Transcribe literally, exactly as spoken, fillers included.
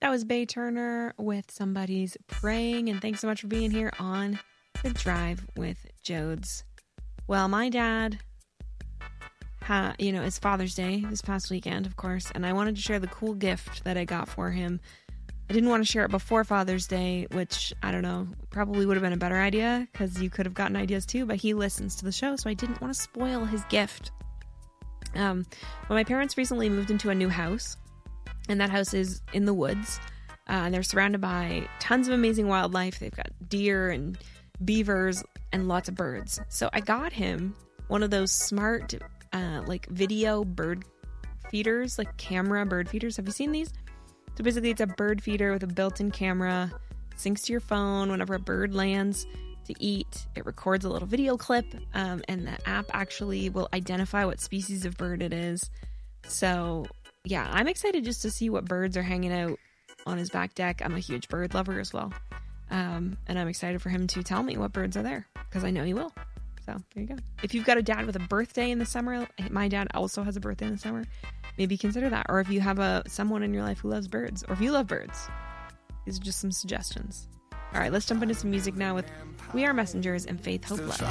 That was Bay Turner with Somebody's Praying, and thanks so much for being here on The Drive with Jodes. Well, my dad, ha, you know, it's Father's Day this past weekend, of course, and I wanted to share the cool gift that I got for him. I didn't want to share it before Father's Day, which, I don't know, probably would have been a better idea, because you could have gotten ideas too, but he listens to the show, so I didn't want to spoil his gift. Um, well, my parents recently moved into a new house, and that house is in the woods. Uh, they're surrounded by tons of amazing wildlife. They've got deer and beavers and lots of birds. So I got him one of those smart, uh, like video bird feeders, like camera bird feeders. Have you seen these? So basically it's a bird feeder with a built-in camera, syncs to your phone whenever a bird lands to eat. It records a little video clip, um, and the app actually will identify what species of bird it is. So yeah, I'm excited just to see what birds are hanging out on his back deck. I'm a huge bird lover as well. Um, and I'm excited for him to tell me what birds are there, because I know he will. So there you go. If you've got a dad with a birthday in the summer, my dad also has a birthday in the summer, maybe consider that. Or if you have a someone in your life who loves birds, or if you love birds, these are just some suggestions. All right, let's jump into some music now with We Are Messengers and Faith, Hope, Love.